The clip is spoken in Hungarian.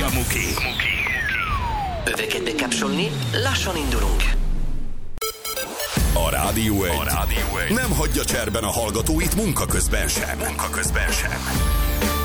a Muki. Öveket bekapcsolni, lassan indulunk. A Rádió 1 nem hagyja cserben a hallgatóit munka közben sem.